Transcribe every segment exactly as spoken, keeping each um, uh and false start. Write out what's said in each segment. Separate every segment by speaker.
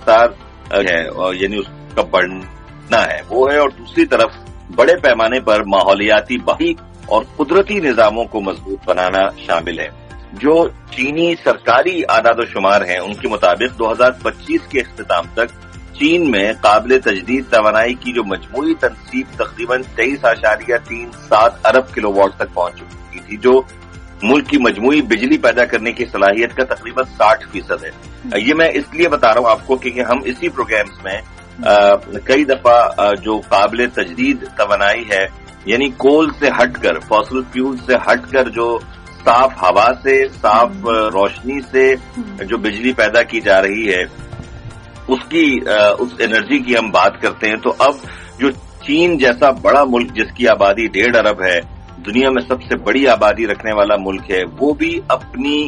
Speaker 1: रफ्तार है यानी उसका बढ़ना है वो है, और दूसरी तरफ बड़े पैमाने पर माहौलियाती बहाली और कुदरती निजामों को मजबूत बनाना शामिल है। जो चीनी सरकारी आदाद-ओ-शुमार हैं उनके मुताबिक दो हज़ार पच्चीस के इख्तिताम तक चीन में काबिल तजदीद तवानाई की जो मजमूई तनसीब तकरीबन तेईस आशारिया तीन सात अरब किलोवाट तक पहुंच चुकी थी, जो मुल्क की मजमूई बिजली पैदा करने की सलाहियत का तकरीबन साठ फीसद है। ये मैं इसलिए बता रहा हूं आपको क्योंकि हम इसी प्रोग्राम्स में आ, कई दफा आ, जो काबिल तजदीद तवानाई है यानी कोल से हटकर, फॉसिल फ्यूल से हटकर जो साफ हवा से, साफ रोशनी से जो बिजली पैदा की जा रही है उसकी उस एनर्जी की हम बात करते हैं। तो अब जो चीन जैसा बड़ा मुल्क जिसकी आबादी डेढ़ अरब है, दुनिया में सबसे बड़ी आबादी रखने वाला मुल्क है, वो भी अपनी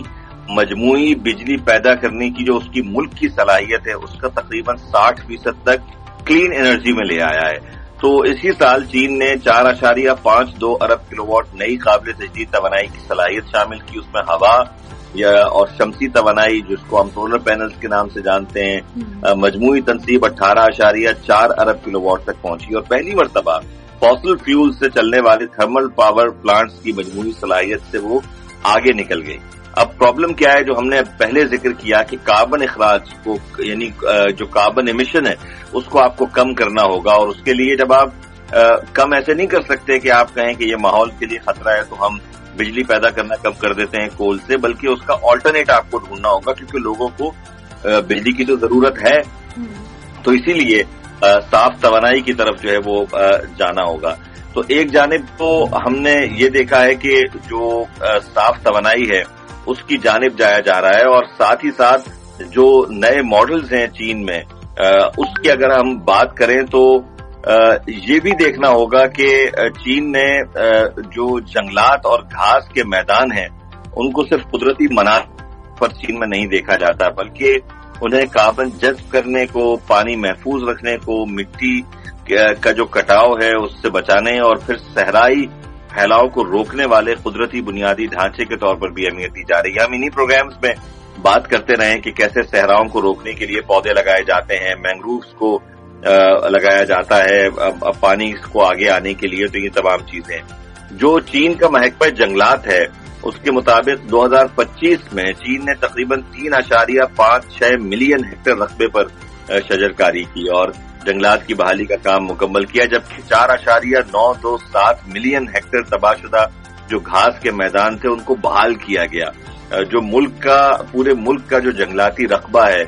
Speaker 1: मजमूई बिजली पैदा करने की जो उसकी मुल्क की सलाहियत है उसका तकरीबन साठ फीसद तक क्लीन एनर्जी में ले आया है। तो इसी साल चीन ने चार आशारिया पांच दो अरब किलोवाट नई काबिल तजदीद तवानाई की सलाहियत शामिल की। उसमें हवा या और शमसी तवानाई जिसको हम सोलर पैनल्स के नाम से जानते हैं, मजमूई तनसीब अठारह आशारिया चार अरब किलोवाट तक पहुंची और पहली मरतबा फॉसिल फ्यूल से चलने वाले थर्मल पावर प्लांट्स की मजमूई सलाहियत से वो आगे निकल गई। अब प्रॉब्लम क्या है, जो हमने पहले जिक्र किया कि कार्बन इखराज को यानी जो कार्बन एमिशन है उसको आपको कम करना होगा, और उसके लिए जब आप आ, कम ऐसे नहीं कर सकते कि आप कहें कि ये माहौल के लिए खतरा है तो हम बिजली पैदा करना कम कर देते हैं कोल से, बल्कि उसका ऑल्टरनेट आपको ढूंढना होगा क्योंकि लोगों को आ, बिजली की तो जरूरत है। तो इसीलिए साफ तवानाई की तरफ जो है वो आ, जाना होगा। तो एक जानिब तो हमने ये देखा है कि जो आ, साफ तवानाई है उसकी जानिब जाया जा रहा है, और साथ ही साथ जो नए मॉडल्स हैं चीन में आ, उसकी अगर हम बात करें तो आ, ये भी देखना होगा कि चीन ने आ, जो जंगलात और घास के मैदान हैं उनको सिर्फ कुदरती मनाफे पर चीन में नहीं देखा जाता, बल्कि उन्हें कार्बन जज्ब करने को, पानी महफूज रखने को, मिट्टी का जो कटाव है उससे बचाने और फिर सहराई फैलाव को रोकने वाले कुदरती बुनियादी ढांचे के तौर पर भी अहमियत दी जा रही है। हम इन्हीं प्रोग्राम्स में बात करते रहे कि कैसे सहराओं को रोकने के लिए पौधे लगाए जाते हैं, मैंग्रोव्स को आ, लगाया जाता है अब, अब पानी को आगे आने के लिए। तो ये तमाम चीजें जो चीन का महकमा जंगलात है उसके मुताबिक दो हज़ार पच्चीस में चीन ने तकरीबन तीन आशारिया पांच छह मिलियन हेक्टेयर रकबे पर शजरकारी की और जंगलात की बहाली का काम मुकम्मल किया, जबकि चार आशारिया नौ दो सात मिलियन हेक्टेयर तबाहशुदा जो घास के मैदान थे उनको बहाल किया गया। जो मुल्क का पूरे मुल्क का जो जंगलाती रकबा है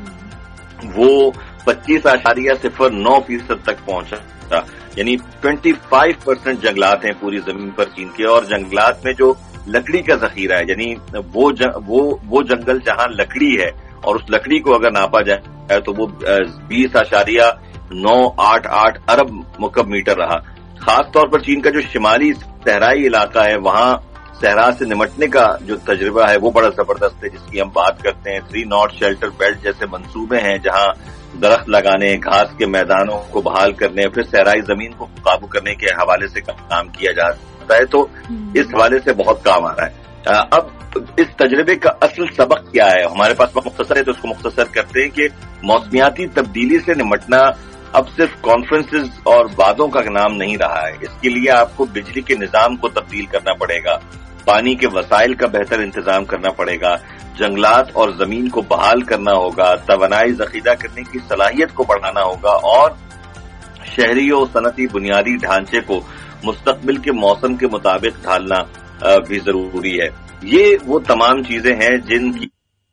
Speaker 1: वो पच्चीस आशारिया सिफर नौ फीसद तक पहुंचा था, यानी पच्चीस परसेंट जंगलात हैं पूरी जमीन पर चीन के। और जंगलात में जो लकड़ी का जखीरा है, यानी वो ज, वो वो जंगल जहां लकड़ी है और उस लकड़ी को अगर नापा जाए तो वो बीस आशारिया नौ आठ आठ अरब मुकब मीटर रहा। खास तौर पर चीन का जो शिमाली सहराई इलाका है वहां सहरा से निमटने का जो तजुर्बा है वो बड़ा जबरदस्त है, जिसकी हम बात करते हैं। थ्री नॉट शेल्टर बेल्ट जैसे मंसूबे हैं जहां दरख्त लगाने, घास के मैदानों को बहाल करने, फिर सहराई जमीन को काबू करने के हवाले से काम किया जाता है। तो इस हवाले से बहुत काम आ रहा है। अब इस तजर्बे का असल सबक क्या है, हमारे पास मुख्तसर है तो उसको मुख्तसर करते हैं कि मौसमियाती तब्दीली से निमटना अब सिर्फ कॉन्फ्रेंसेस और वादों का नाम नहीं रहा है। इसके लिए आपको बिजली के निजाम को तब्दील करना पड़ेगा, पानी के वसाइल का बेहतर इंतजाम करना पड़ेगा, जंगलात और जमीन को बहाल करना होगा, तवानाई जखीरा करने की सलाहियत को बढ़ाना होगा और शहरी और सनती बुनियादी ढांचे को मुस्तकबिल के मौसम के मुताबिक ढालना भी जरूरी है। ये वो तमाम चीजें हैं जिनकी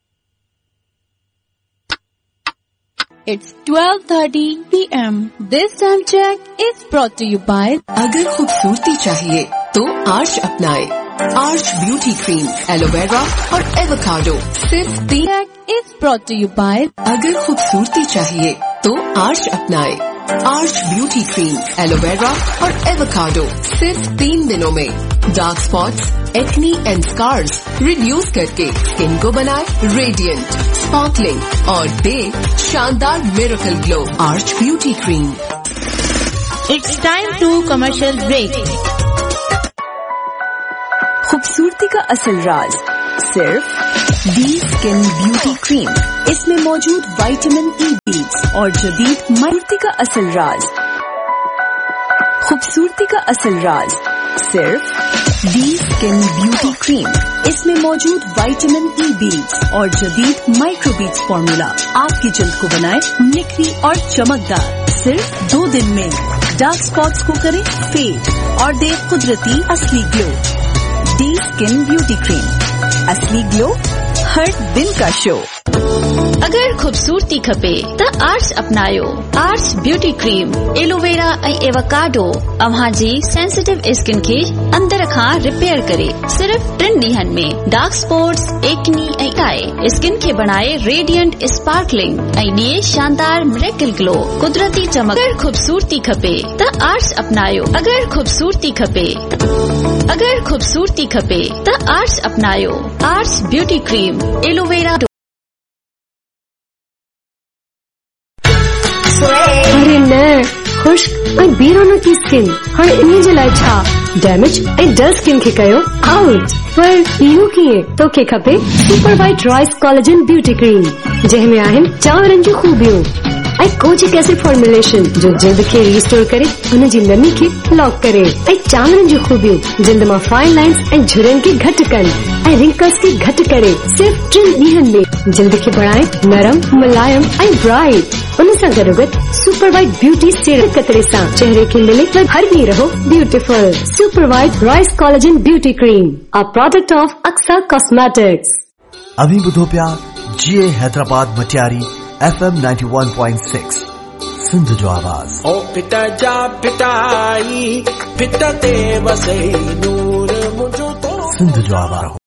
Speaker 2: It's twelve thirty p m This time check is brought to you by
Speaker 3: अगर खूबसूरती चाहिए तो आर्च अपनाए। आर्च ब्यूटी क्रीम, एलोवेरा और एवोकाडो सिर्फ तीन।
Speaker 2: check is brought to you by
Speaker 3: अगर खूबसूरती चाहिए तो आर्च अपनाए। आर्च ब्यूटी क्रीम, एलोवेरा और एवोकाडो सिर्फ तीन दिनों में dark spots, acne and scars reduce करके स्किन को बनाए रेडियंट, स्पार्कलिंग और दे शानदार miracle glow. Arch beauty cream.
Speaker 2: It's time to commercial break.
Speaker 3: खूबसूरती का असल राज सिर्फ दी स्किन ब्यूटी क्रीम।
Speaker 2: اس میں موجود وائٹامن ای بیس اور جدید مائلٹی کا اصل راز، خوبصورتی کا اصل راز صرف ڈی اسکن بیوٹی کریم. اس میں موجود وائٹامن ای بیس اور جدید مائکرو بیٹس فارمولا آپ کی جلد کو بنائے نکھری اور چمکدار. صرف دو دن میں ڈارک اسپاٹس کو کریں فیڈ اور دے قدرتی اصلی گلو. ڈی اسکن بیوٹی کریم، اصلی گلو ہر دن کا شو.
Speaker 4: اگر خوبصورتی کھپے تو آرٹس اپناयो. آرٹس بیوٹی کریم ایلوویرا ऐं एवोकाडो अव्हां जी सेंसिटिव स्किन खे अंदर खां रिपेयर करे सिर्फ टिन ॾींहनि में. डार्क स्पॉट्स, एक्नी ऐं टाई स्किन खे बणाए रेडिएंट स्पार्कलिंग ऐं ॾिए शानदार मिरेकल ग्लो, कुदरती चमक. अगर खूबसूरती खपे तो आर्ट्स अपनायो. अगर खूबसूरती खपे अगर खूबसूरती खपे तो arts अपनायो. Arts beauty cream aloe vera.
Speaker 5: अरे न खुश्क ऐं बीरोनो की स्किन हाणे इन जे लाइ छा डैमेज ऐं डल स्किन खे कयो आउट. पर इहो कीअं? तोखे खपे super white rice collagen beauty cream जंहिंमें आहिनि चांवरनि जूं खूबियूं ऐं कोजिक एसिड फॉर्मुलेशन जो जिल्द खे रिस्टोर करे हुन जी नमी खे लॉक करे ऐं चांवरनि जूं खूबियूं जिल्द मां फाइन लाइन्स ऐं झुरियुनि खे घटि कनि ऐं रिंकल्स खे घटि करे सिर्फ टिन ॾींहनि में जिल्द खे बणाए नरम, मुलायम ऐं ब्राइट. उन सां गॾोगॾु सुपर वाइट ब्यूटी सीरम कतरे सां चेहरे खे मिले त हर ॾींहुं रहो beautiful. Super white rice collagen beauty cream, a product of Aqsa cosmetics.
Speaker 6: अभी ॿुधो पिया जीए Hyderabad Matiari F M ninety one point six Sindh जो आवाज़.
Speaker 7: ओ पिता जा पिताई पिता ते वसे नूर मुझो तो
Speaker 6: सिंध जो आवाज़.